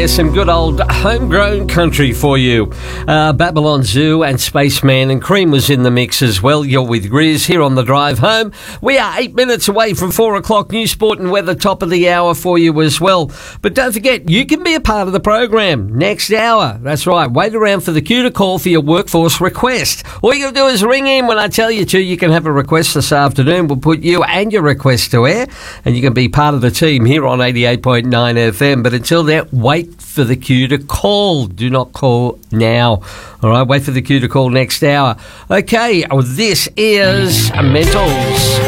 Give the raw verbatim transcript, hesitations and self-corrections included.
there, some good old homegrown country for you. Uh, Babylon Zoo and Spaceman and Cream was in the mix as well. You're with Grizz here on the drive home. We are eight minutes away from four o'clock. News, sport and weather top of the hour for you as well. But don't forget, you can be a part of the program next hour. That's right. Wait around for the cue to call for your workforce request. All you got to do is ring in when I tell you to. You can have a request this afternoon. We'll put you and your request to air, and you can be part of the team here on eighty-eight point nine F M. But until then, wait for the cue to call. Do not call now. All right, wait for the cue to call next hour. Okay, this is Mentals.